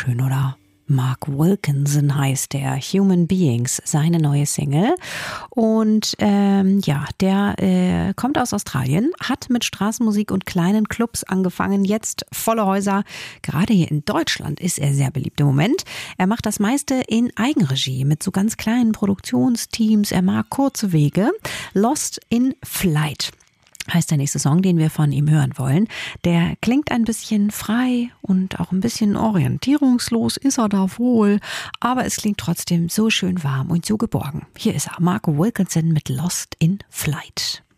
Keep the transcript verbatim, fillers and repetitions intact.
schön, oder? Mark Wilkinson heißt der, Human Beings, seine neue Single. Und ähm, ja, der äh, kommt aus Australien, hat mit Straßenmusik und kleinen Clubs angefangen, jetzt volle Häuser. Gerade hier in Deutschland ist er sehr beliebt im Moment. Er macht das meiste in Eigenregie mit so ganz kleinen Produktionsteams. Er mag kurze Wege. Lost in Flight heißt der nächste Song, den wir von ihm hören wollen. Der klingt ein bisschen frei und auch ein bisschen orientierungslos ist er da wohl, aber es klingt trotzdem so schön warm und so geborgen. Hier ist er, Mark Wilkinson mit Lost in Flight.